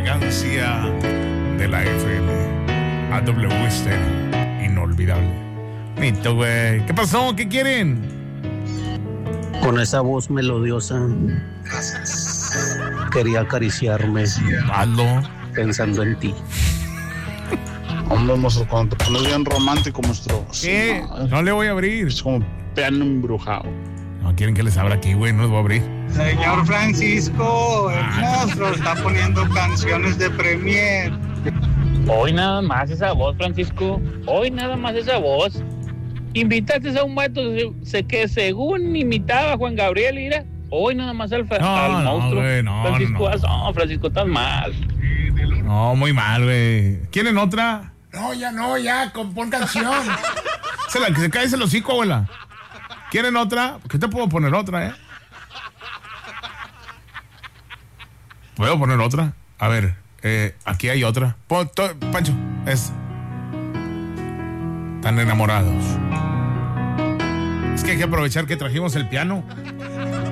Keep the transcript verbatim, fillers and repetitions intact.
elegancia de la F M. A W Stereo. Inolvidable. Mito, güey. ¿Qué pasó? ¿Qué quieren? Con esa voz melodiosa quería acariciarme. Hazlo. Pensando en ti. Hombre, monstruo, cuando te pones bien romántico, monstruo. ¿Qué? No, no le voy a abrir. Es como piano embrujado. No quieren que les abra aquí, güey. No les voy a abrir. Señor Francisco, el monstruo está poniendo canciones de Premier. Hoy nada más esa voz, Francisco. Hoy nada más esa voz. Invitaste a un vato se, que según imitaba a Juan Gabriel, mira. Hoy nada más al, No, al no, monstruo. güey, no, Francisco, no, no. no, Francisco, estás mal. No, muy mal, güey. ¿Quieren otra? No, ya no, ya, con, pon canción. Se la que se cae ese hocico, abuela. ¿Quieren otra? ¿Qué te puedo poner otra, eh? ¿Puedo poner otra? A ver, eh, aquí hay otra. Pon, to, Pancho, es. Tan enamorados. Es que hay que aprovechar que trajimos el piano.